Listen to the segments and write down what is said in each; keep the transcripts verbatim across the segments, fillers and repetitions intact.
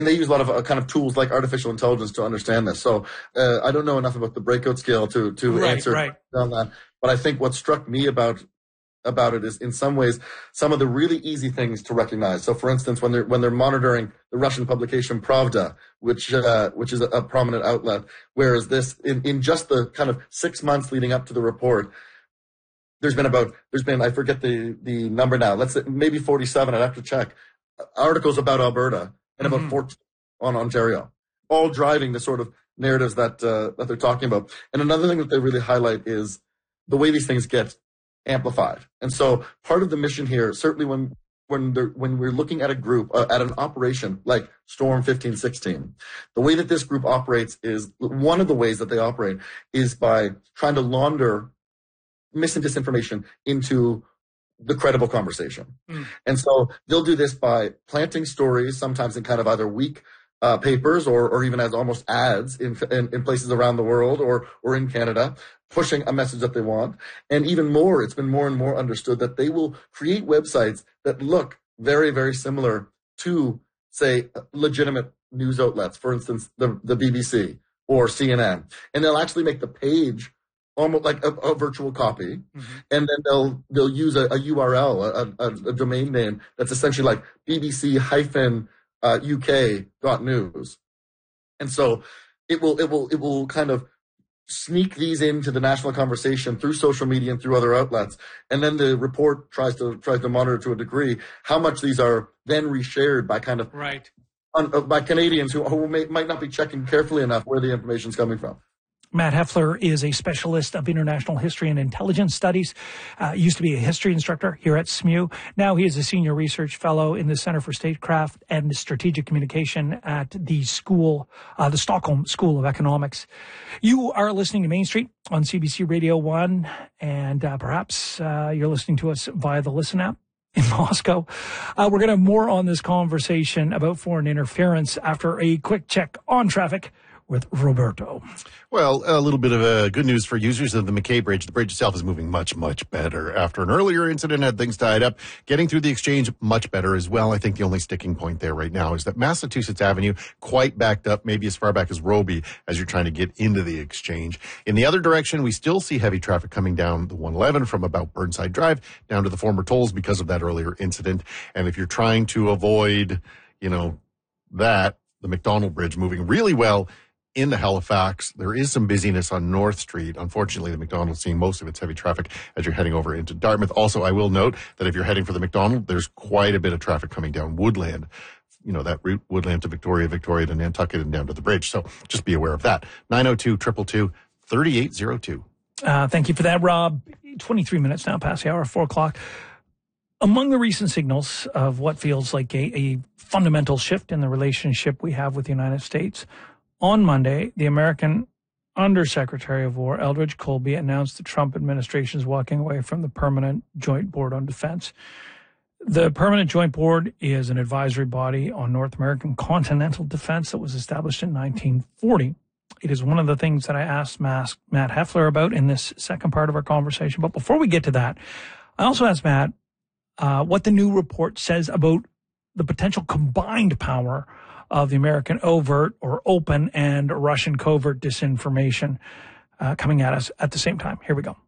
they use a lot of uh, kind of tools like artificial intelligence to understand this. So uh, I don't know enough about the breakout scale to to right, answer right. on that. But I think what struck me about about it is, in some ways, some of the really easy things to recognize. So, for instance, when they're when they're monitoring the Russian publication Pravda, which uh, which is a, a prominent outlet, whereas this in, in just the kind of six months leading up to the report, there's been about there's been I forget the the number now. Let's say maybe forty-seven. I'd have to check articles about Alberta and mm-hmm. about fourteen on Ontario, all driving the sort of narratives that uh, that they're talking about. And another thing that they really highlight is the way these things get amplified. And so part of the mission here, certainly when when when we're looking at a group, uh, at an operation like Storm fifteen sixteen, the way that this group operates is, one of the ways that they operate is by trying to launder mis and disinformation into the credible conversation. Mm. And so they'll do this by planting stories, sometimes in kind of either weak Uh, papers or, or even as almost ads in, in, in places around the world or, or in Canada, pushing a message that they want. And even more, it's been more and more understood that they will create websites that look very, very similar to, say, legitimate news outlets, for instance, the, the B B C or C N N. And they'll actually make the page almost like a, a virtual copy. Mm-hmm. And then they'll, they'll use a, a U R L, a, a, a domain name that's essentially like B B C hyphen Uh, U K dot news. And so it will, it will, it will kind of sneak these into the national conversation through social media and through other outlets. And then the report tries to, tries to monitor to a degree how much these are then reshared by kind of, right. un, uh, by Canadians who, who may, might not be checking carefully enough where the information is coming from. Matt Heffler is a specialist of international history and intelligence studies. Uh, used to be a history instructor here at S M U. Now he is a senior research fellow in the Center for Statecraft and Strategic Communication at the school, uh, the Stockholm School of Economics. You are listening to Main Street on C B C Radio one, and uh, perhaps uh, you're listening to us via the Listen app in Moscow. Uh, we're going to have more on this conversation about foreign interference after a quick check on traffic with Roberto. Well, a little bit of uh, good news for users of the McKay Bridge. The bridge itself is moving much, much better. After an earlier incident had things tied up, getting through the exchange much better as well. I think the only sticking point there right now is that Massachusetts Avenue quite backed up, maybe as far back as Roby, as you're trying to get into the exchange. In the other direction, we still see heavy traffic coming down the one eleven from about Burnside Drive down to the former tolls because of that earlier incident. And if you're trying to avoid, you know, that, the McDonald Bridge moving really well into Halifax. There is some busyness on North Street. Unfortunately, the McDonald's seeing most of its heavy traffic as you're heading over into Dartmouth. Also, I will note that if you're heading for the McDonald, there's quite a bit of traffic coming down Woodland. You know, that route, Woodland to Victoria, Victoria to Nantucket, and down to the bridge. So just be aware of that. nine oh two, two two two, three eight zero two. Uh, thank you for that, Rob. twenty-three minutes now past the hour, four o'clock. Among the recent signals of what feels like a, a fundamental shift in the relationship we have with the United States, on Monday, the American Undersecretary of War, Eldridge Colby, announced the Trump administration is walking away from the Permanent Joint Board on Defense. The Permanent Joint Board is an advisory body on North American continental defense that was established in nineteen forty. It is one of the things that I asked Matt Heffler about in this second part of our conversation. But before we get to that, I also asked Matt uh, what the new report says about the potential combined power of the American overt or open and Russian covert disinformation uh, coming at us at the same time. Here we go.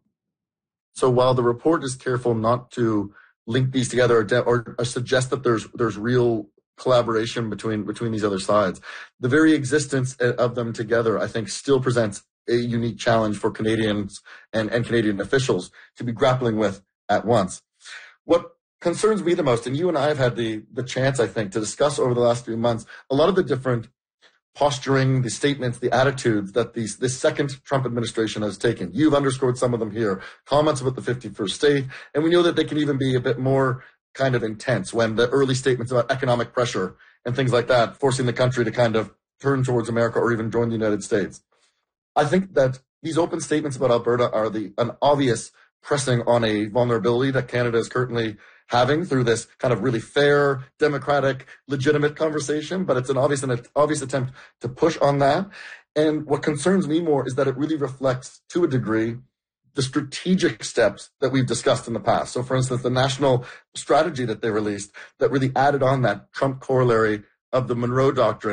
So while the report is careful not to link these together or, de- or, or suggest that there's there's real collaboration between between these other sides, the very existence of them together, I think, still presents a unique challenge for Canadians and, and Canadian officials to be grappling with at once. What concerns me the most, and you and I have had the the chance, I think, to discuss over the last few months, a lot of the different posturing, the statements, the attitudes that these this second Trump administration has taken. You've underscored some of them here. Comments about the fifty-first state, and we know that they can even be a bit more kind of intense when the early statements about economic pressure and things like that, forcing the country to kind of turn towards America or even join the United States. I think that these open statements about Alberta are the an obvious pressing on a vulnerability that Canada is currently having through this kind of really fair, democratic, legitimate conversation, but it's an obvious an obvious attempt to push on that. And what concerns me more is that it really reflects, to a degree, the strategic steps that we've discussed in the past. So, for instance, the national strategy that they released that really added on that Trump corollary of the Monroe Doctrine